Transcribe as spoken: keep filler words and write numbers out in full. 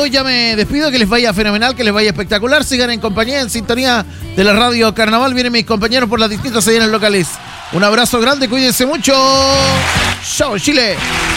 ya me despido, que les vaya fenomenal, que les vaya espectacular. Sigan en compañía, en sintonía de la radio Carnaval. Vienen mis compañeros por las distintas señales locales. Un abrazo grande, cuídense mucho. Chao, Chile.